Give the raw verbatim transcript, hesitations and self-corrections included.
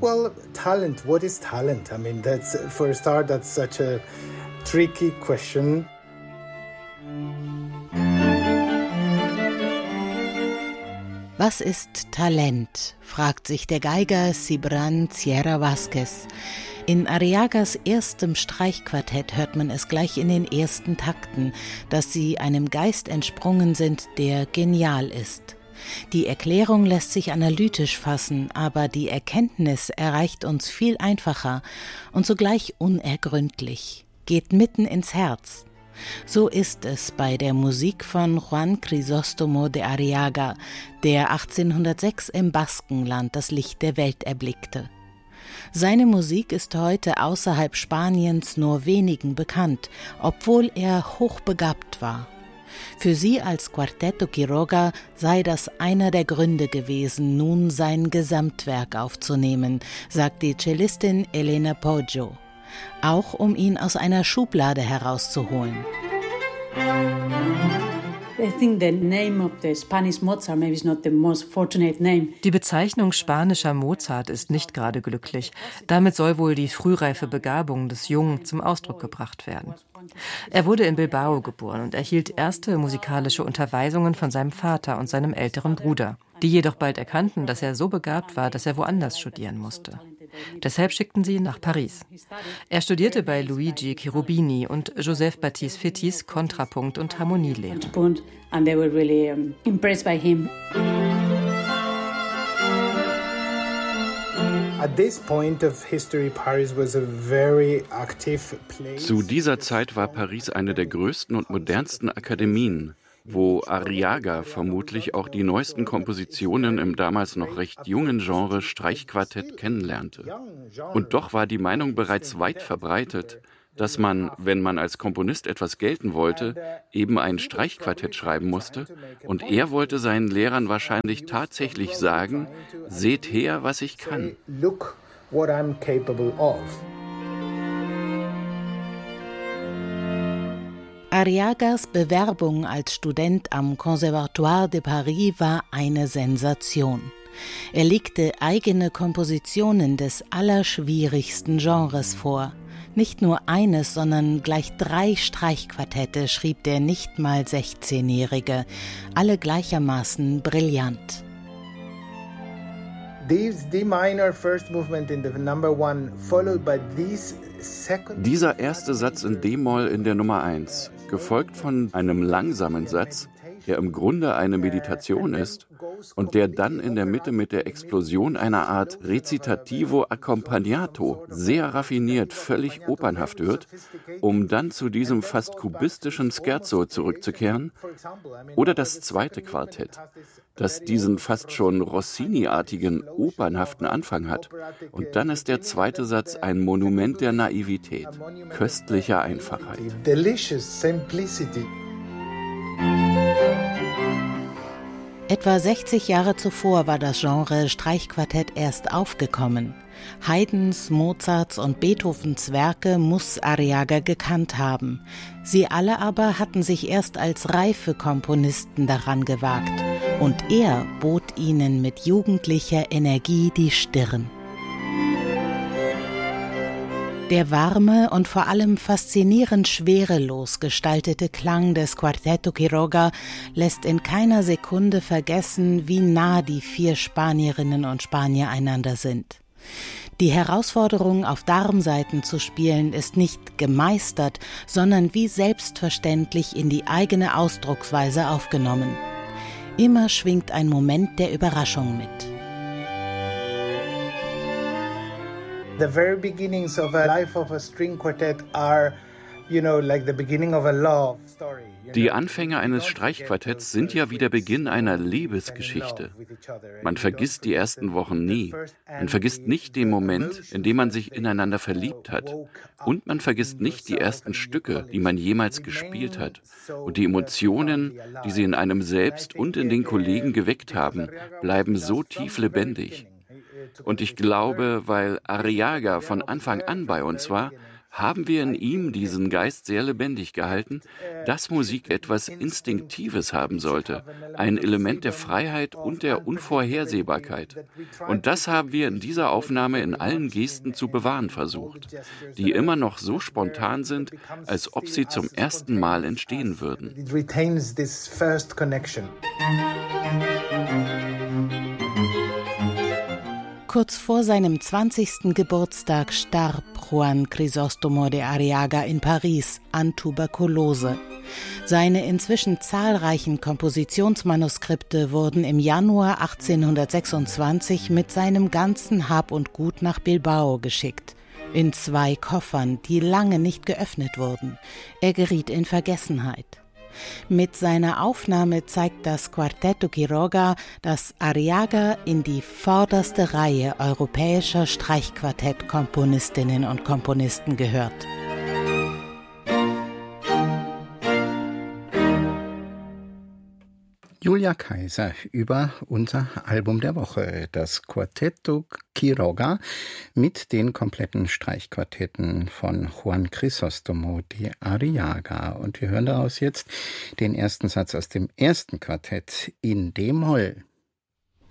Well, talent. What is talent? I mean, that's for a start, that's such a tricky question. Was ist Talent? Fragt sich der Geiger Cibran Sierra Vázquez. In Arriagas erstem Streichquartett hört man es gleich in den ersten Takten, dass sie einem Geist entsprungen sind, der genial ist. Die Erklärung lässt sich analytisch fassen, aber die Erkenntnis erreicht uns viel einfacher und zugleich unergründlich, geht mitten ins Herz. So ist es bei der Musik von Juan Crisóstomo de Arriaga, der achtzehnhundertsechs im Baskenland das Licht der Welt erblickte. Seine Musik ist heute außerhalb Spaniens nur wenigen bekannt, obwohl er hochbegabt war. Für sie als Cuarteto Quiroga sei das einer der Gründe gewesen, nun sein Gesamtwerk aufzunehmen, sagt die Cellistin Elena Poggio. Auch um ihn aus einer Schublade herauszuholen. Die Bezeichnung spanischer Mozart ist nicht gerade glücklich. Damit soll wohl die frühreife Begabung des Jungen zum Ausdruck gebracht werden. Er wurde in Bilbao geboren und erhielt erste musikalische Unterweisungen von seinem Vater und seinem älteren Bruder, die jedoch bald erkannten, dass er so begabt war, dass er woanders studieren musste. Deshalb schickten sie ihn nach Paris. Er studierte bei Luigi Cherubini und Joseph Baptiste Fétis Kontrapunkt und Harmonielehre. Zu dieser Zeit war Paris eine der größten und modernsten Akademien, wo Arriaga vermutlich auch die neuesten Kompositionen im damals noch recht jungen Genre Streichquartett kennenlernte. Und doch war die Meinung bereits weit verbreitet, dass man, wenn man als Komponist etwas gelten wollte, eben ein Streichquartett schreiben musste. Und er wollte seinen Lehrern wahrscheinlich tatsächlich sagen: Seht her, was ich kann. Look what I'm capable of. Arriagas Bewerbung als Student am Conservatoire de Paris war eine Sensation. Er legte eigene Kompositionen des allerschwierigsten Genres vor. Nicht nur eines, sondern gleich drei Streichquartette schrieb der nicht mal sechzehnjährige, alle gleichermaßen brillant. Dieser erste Satz in D-Moll in der Nummer eins, gefolgt von einem langsamen Satz, der im Grunde eine Meditation ist und der dann in der Mitte mit der Explosion einer Art Recitativo accompagnato sehr raffiniert, völlig opernhaft wird, um dann zu diesem fast kubistischen Scherzo zurückzukehren. Oder das zweite Quartett, das diesen fast schon Rossini-artigen, opernhaften Anfang hat. Und dann ist der zweite Satz ein Monument der Naivität, köstlicher Einfachheit. Delicious simplicity. Etwa sechzig Jahre zuvor war das Genre Streichquartett erst aufgekommen. Haydns, Mozarts und Beethovens Werke muss Arriaga gekannt haben. Sie alle aber hatten sich erst als reife Komponisten daran gewagt. Und er bot ihnen mit jugendlicher Energie die Stirn. Der warme und vor allem faszinierend schwerelos gestaltete Klang des Cuarteto Quiroga lässt in keiner Sekunde vergessen, wie nah die vier Spanierinnen und Spanier einander sind. Die Herausforderung, auf Darmsaiten zu spielen, ist nicht gemeistert, sondern wie selbstverständlich in die eigene Ausdrucksweise aufgenommen. Immer schwingt ein Moment der Überraschung mit. The very beginnings of a life of a string quartet are, you know, like the beginning of a love story. Die Anfänge eines Streichquartetts sind ja wie der Beginn einer Liebesgeschichte. Man vergisst die ersten Wochen nie. Man vergisst nicht den Moment, in dem man sich ineinander verliebt hat. Und man vergisst nicht die ersten Stücke, die man jemals gespielt hat. Und die Emotionen, die sie in einem selbst und in den Kollegen geweckt haben, bleiben so tief lebendig. Und ich glaube, weil Arriaga von Anfang an bei uns war, haben wir in ihm diesen Geist sehr lebendig gehalten, dass Musik etwas Instinktives haben sollte, ein Element der Freiheit und der Unvorhersehbarkeit. Und das haben wir in dieser Aufnahme in allen Gesten zu bewahren versucht, die immer noch so spontan sind, als ob sie zum ersten Mal entstehen würden. Kurz vor seinem zwanzigsten Geburtstag starb Juan Crisóstomo de Arriaga in Paris an Tuberkulose. Seine inzwischen zahlreichen Kompositionsmanuskripte wurden im Januar achtzehnhundertsechsundzwanzig mit seinem ganzen Hab und Gut nach Bilbao geschickt, in zwei Koffern, die lange nicht geöffnet wurden. Er geriet in Vergessenheit. Mit seiner Aufnahme zeigt das Quartetto Quiroga, dass Arriaga in die vorderste Reihe europäischer Streichquartettkomponistinnen und Komponisten gehört. Julia Kaiser über unser Album der Woche, das Quartetto Quiroga mit den kompletten Streichquartetten von Juan Crisóstomo de Arriaga. Und wir hören daraus jetzt den ersten Satz aus dem ersten Quartett in D-Moll.